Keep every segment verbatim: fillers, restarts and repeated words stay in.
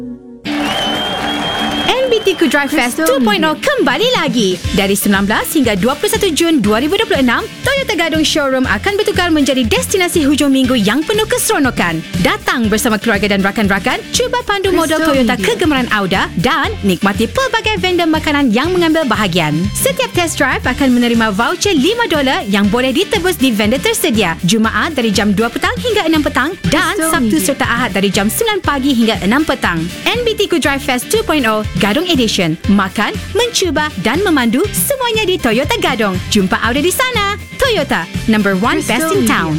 M B T Q Drive Fest dua titik kosong kembali lagi. Dari sembilan belas hingga dua puluh satu Jun dua ribu dua puluh enam, Toyota Gadong Showroom akan bertukar menjadi destinasi hujung minggu yang penuh keseronokan. Datang bersama keluarga dan rakan-rakan, cuba pandu model Toyota kegemaran Auda dan nikmati pelbagai vendor makanan yang mengambil bahagian. Setiap test drive akan menerima voucher lima dolar yang boleh ditebus di vendor tersedia. Jumaat dari jam dua petang hingga enam petang dan Sabtu serta Ahad dari jam sembilan pagi hingga enam petang. M B T Q Drive Fest dua titik kosong Gadong Edition. Makan, mencuba dan memandu semuanya di Toyota Gadong. Jumpa Auda di sana. Toyota, number one best in town.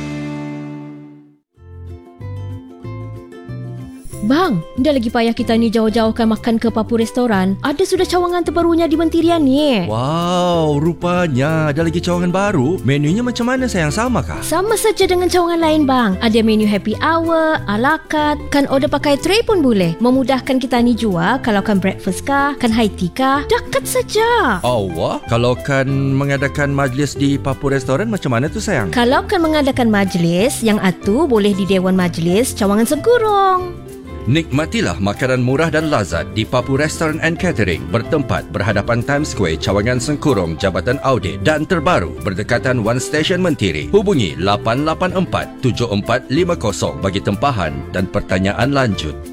Bang, dah lagi payah kita ni jauh-jauhkan makan ke Papua Restoran. Ada sudah cawangan terbarunya di Mentirian ni. Wow, rupanya ada lagi cawangan baru. Menunya macam mana sayang, sama kah? Sama saja dengan cawangan lain bang. Ada menu happy hour, a la carte, kan order pakai tray pun boleh. Memudahkan kita ni jua kalau kan breakfast kah, kan high tea kah, dekat saja. Allah, kalau kan mengadakan majlis di Papua Restoran macam mana tu sayang? Kalau kan mengadakan majlis, yang atu boleh di Dewan Majlis Cawangan Segurong. Nikmatilah makanan murah dan lazat di Papua Restaurant and Catering, bertempat berhadapan Times Square, Cawangan Sengkurong, Jabatan Audit, dan terbaru berdekatan One Station Mentiri. Hubungi lapan lapan empat tujuh empat lima kosong bagi tempahan dan pertanyaan lanjut.